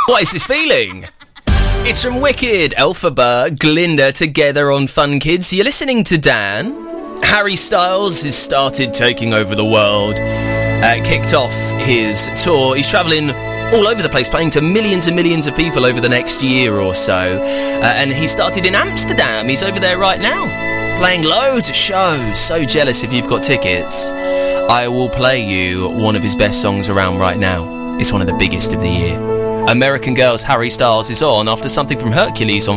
What is this feeling? It's from Wicked, Elphaba, Glinda together on Fun Kids. You're listening to Dan. Harry Styles has started taking over the world. Kicked off his tour. He's travelling all over the place, playing to millions and millions of people over the next year or so. And he started in Amsterdam. He's over there right now, playing loads of shows. So jealous if you've got tickets. I will play you one of his best songs around right now. It's one of the biggest of the year. American Girls, Harry Styles is on after something from Hercules on